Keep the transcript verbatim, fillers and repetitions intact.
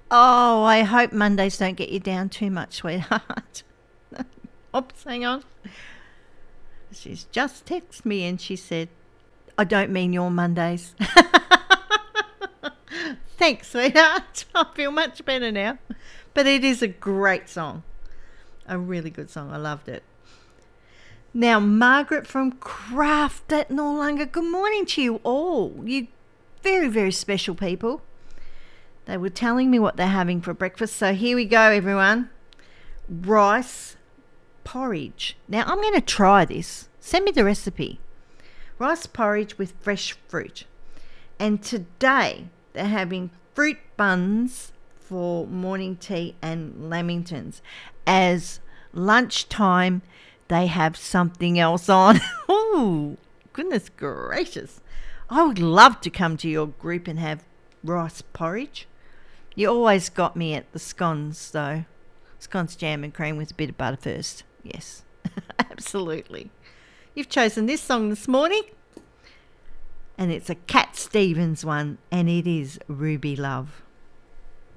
Oh, I hope Mondays don't get you down too much, sweetheart. Oops, hang on. She's just texted me and she said, I don't mean your Mondays. Thanks, sweetheart. I feel much better now. But it is a great song. A really good song. I loved it. Now, Margaret from Craft at Noarlunga. Good morning to you all. You very, very special people. They were telling me what they're having for breakfast. So here we go, everyone. Rice porridge. Now, I'm going to try this. Send me the recipe. Rice porridge with fresh fruit. And today, they're having fruit buns for morning tea and lamingtons. As lunchtime, they have something else on. Oh, goodness gracious. I would love to come to your group and have rice porridge. You always got me at the scones, though. Scones, jam and cream with a bit of butter first. Yes, absolutely. You've chosen this song this morning. And it's a Cat Stevens one, and it is Ruby Love.